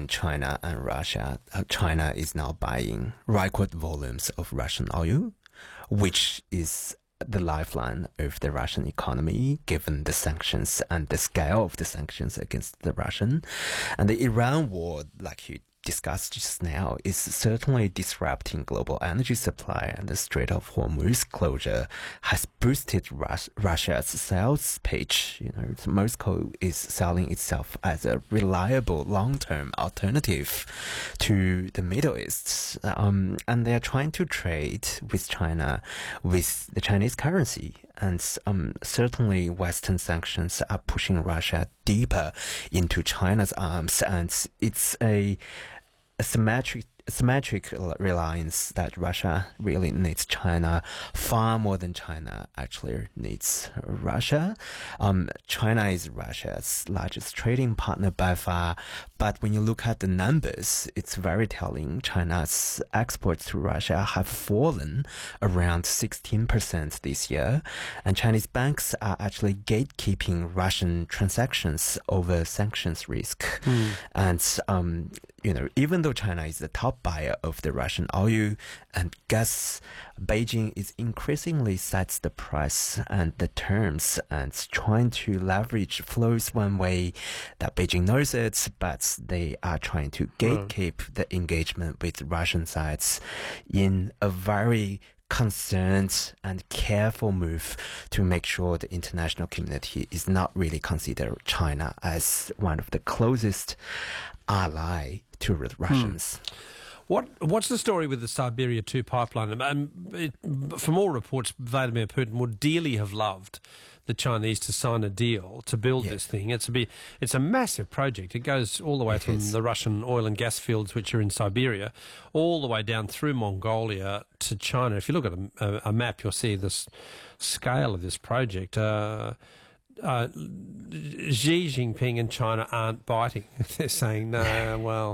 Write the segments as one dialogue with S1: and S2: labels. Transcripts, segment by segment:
S1: between China and Russia. China is now buying record volumes of Russian oil, which is the lifeline of the Russian economy, given the sanctions and the scale of the sanctions against the Russian. And the Iran war, like you discussed just now, is certainly disrupting global energy supply, and the Strait of Hormuz closure has boosted Russia's sales page. Moscow is selling itself as a reliable long-term alternative to the Middle East, and they are trying to trade with China with the Chinese currency. And certainly Western sanctions are pushing Russia deeper into China's arms, and it's a symmetric reliance that Russia really needs China far more than China actually needs Russia. China is Russia's largest trading partner by far, but when you look at the numbers, it's very telling. China's exports to Russia have fallen around 16% this year, and Chinese banks are actually gatekeeping Russian transactions over sanctions risk. And even though China is the top buyer of the Russian oil and gas, Beijing is increasingly sets the price and the terms and trying to leverage flows one way that Beijing knows it, but they are trying to gatekeep the engagement with Russian sides in a very concerned and careful move to make sure the international community is not really consider China as one of the closest ally to the Russians.
S2: What's the story with the Siberia 2 pipeline? From all reports, Vladimir Putin would dearly have loved the Chinese to sign a deal to build this thing. It's a massive project. It goes all the way from the Russian oil and gas fields, which are in Siberia, all the way down through Mongolia to China. If you look at a map, you'll see this scale of this project. Xi Jinping and China aren't biting. They're saying, no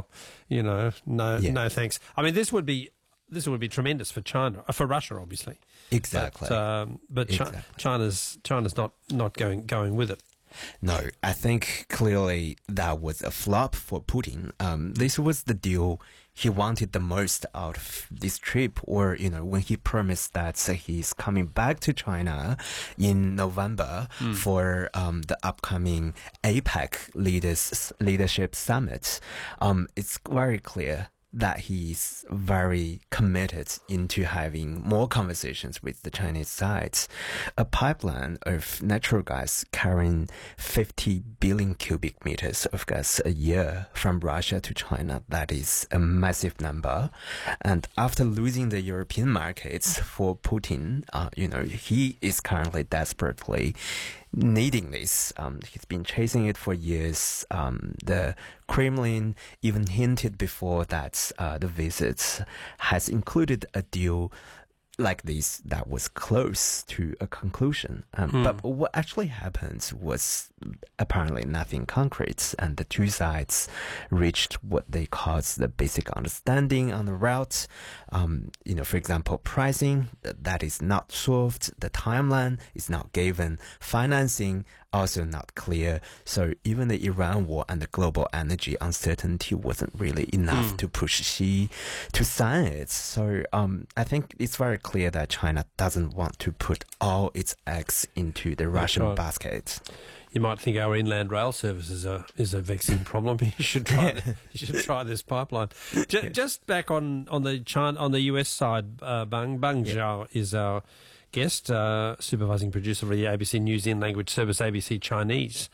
S2: thanks. I mean, this would be tremendous for China, for Russia, obviously.
S1: Exactly.
S2: But exactly. China's not going with it.
S1: No, I think clearly that was a flop for Putin. This was the deal he wanted the most out of this trip, or, when he promised that he's coming back to China in November for the upcoming APEC leadership summit. It's very clear that he's very committed into having more conversations with the Chinese side. A pipeline of natural gas carrying 50 billion cubic meters of gas a year from Russia to China, that is a massive number. And after losing the European markets for Putin, he is currently desperately needing this. He's been chasing it for years. The Kremlin even hinted before that the visit has included a deal like this that was close to a conclusion. But what actually happened was apparently nothing concrete, and the two sides reached what they called the basic understanding on the route. For example, pricing, that is not solved. The timeline is not given. Financing, also not clear. So even the Iran war and the global energy uncertainty wasn't really enough to push Xi to sign it. So I think it's very clear that China doesn't want to put all its eggs into the Russian basket.
S2: You might think our inland rail service is a vexing problem. You should try this pipeline. Just back on the US side, Bang Zhao is our guest, supervising producer for the ABC News in language service ABC Chinese.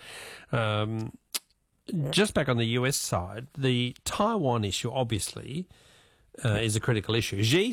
S2: Just back on the US side, the Taiwan issue obviously is a critical issue. Xi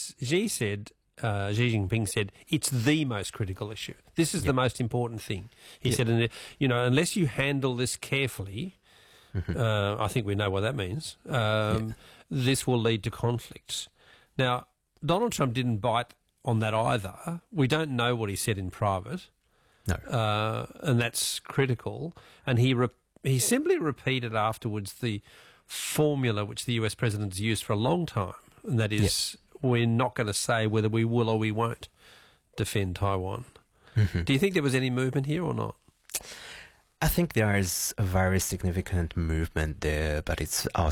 S2: Jinping said it's the most critical issue. This is the most important thing. He said, unless you handle this carefully, I think we know what that means, this will lead to conflicts. Now, Donald Trump didn't bite on that either. We don't know what he said in private.
S1: No.
S2: And that's critical. And he simply repeated afterwards the formula which the US president's used for a long time, and that is we're not going to say whether we will or we won't defend Taiwan. Do you think there was any movement here or not?
S1: I think there is a very significant movement there, but it's also